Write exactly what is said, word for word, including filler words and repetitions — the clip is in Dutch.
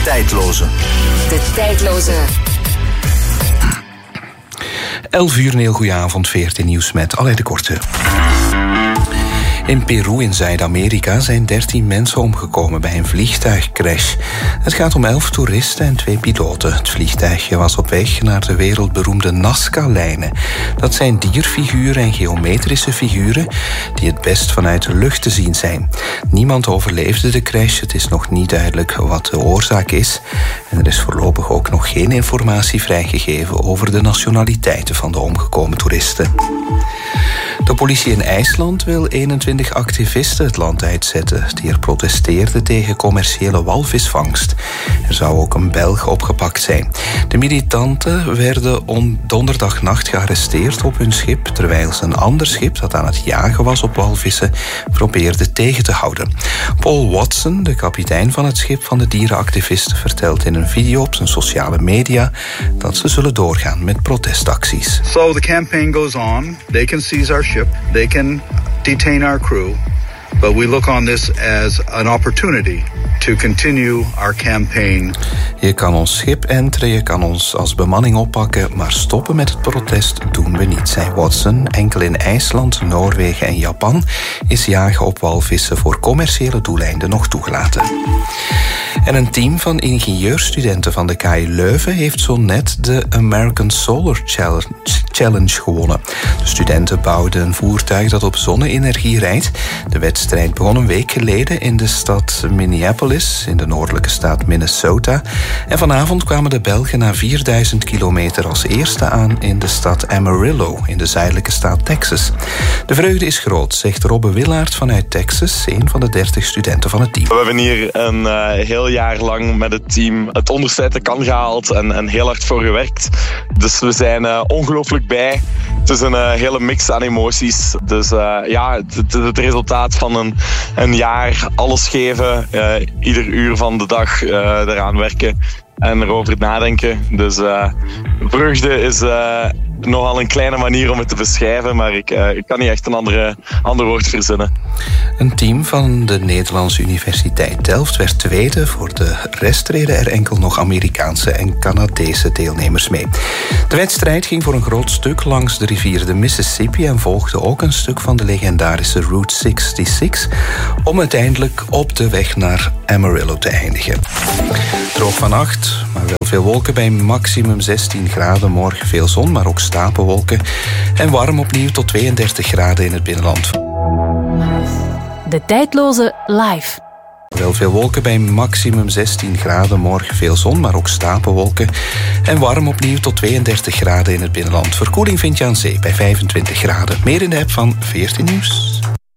tijdloze. De tijdloze. elf uur, een heel goede avond, veertien nieuws met Alain de Korte. In Peru in Zuid-Amerika zijn dertien mensen omgekomen bij een vliegtuigcrash. Het gaat om elf toeristen en twee piloten. Het vliegtuigje was op weg naar de wereldberoemde Nazca-lijnen. Dat zijn dierfiguren en geometrische figuren die het best vanuit de lucht te zien zijn. Niemand overleefde de crash. Het is nog niet duidelijk wat de oorzaak is. En er is voorlopig ook nog geen informatie vrijgegeven over de nationaliteiten van de omgekomen toeristen. De politie in IJsland wil eenentwintig activisten het land uitzetten die er protesteerden tegen commerciële walvisvangst. Er zou ook een Belg opgepakt zijn. De militanten werden on- donderdagnacht gearresteerd op hun schip, terwijl ze een ander schip dat aan het jagen was op walvissen probeerde tegen te houden. Paul Watson, de kapitein van het schip van de dierenactivisten, vertelt in een video op zijn sociale media dat ze zullen doorgaan met protestacties. So the campaign goes on. They can seize our ship. They can detain our crew. But we look on this as an opportunity to continue our campaign. Je kan ons schip enteren, je kan ons als bemanning oppakken, maar stoppen met het protest doen we niet, zei Watson. Enkel in IJsland, Noorwegen en Japan is jagen op walvissen voor commerciële doeleinden nog toegelaten. En een team van ingenieurstudenten van de K U Leuven heeft zo net de American Solar Challenge gewonnen. De studenten bouwden een voertuig dat op zonne-energie rijdt. De wedstrijd begon een week geleden in de stad Minneapolis, in de noordelijke staat Minnesota. En vanavond kwamen de Belgen na vierduizend kilometer als eerste aan in de stad Amarillo, in de zuidelijke staat Texas. De vreugde is groot, zegt Robbe Willaert vanuit Texas, een van de dertig studenten van het team. We hebben hier een uh, heel jaar lang met het team het onderste uit de kan gehaald en, en heel hard voor gewerkt. Dus we zijn uh, ongelooflijk bij. Het is een uh, hele mix aan emoties. Dus uh, ja, het, het, het resultaat van een, een jaar alles geven, uh, ieder uur van de dag uh, eraan werken en erover nadenken. Dus uh, vreugde is uh, nogal een kleine manier om het te beschrijven, maar ik, uh, ik kan niet echt een andere, ander woord verzinnen. Een team van de Nederlandse Universiteit Delft werd tweede. Voor de rest reden er enkel nog Amerikaanse en Canadese deelnemers mee. De wedstrijd ging voor een groot stuk langs de rivier de Mississippi en volgde ook een stuk van de legendarische Route zesenzestig om uiteindelijk op de weg naar Amarillo te eindigen. Droog vannacht, maar wel veel wolken bij maximum zestien graden. Morgen veel zon, maar ook stapelwolken. En warm opnieuw tot tweeëndertig graden in het binnenland. De tijdloze live. Wel veel wolken bij maximum zestien graden. Morgen veel zon, maar ook stapelwolken. En warm opnieuw tot tweeëndertig graden in het binnenland. Verkoeling vind je aan zee bij vijfentwintig graden. Meer in de app van veertien Nieuws.